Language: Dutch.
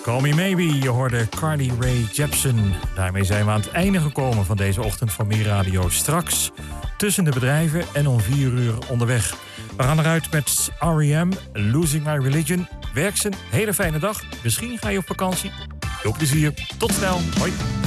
Call Me Maybe, je hoorde Carly Rae Jepsen. Daarmee zijn we aan het einde gekomen van deze ochtend van Meer Radio. Straks tussen de bedrijven en om 4 uur onderweg. We gaan eruit met R.E.M., Losing My Religion. Werk ze, hele fijne dag. Misschien ga je op vakantie. Veel plezier. Tot snel. Hoi.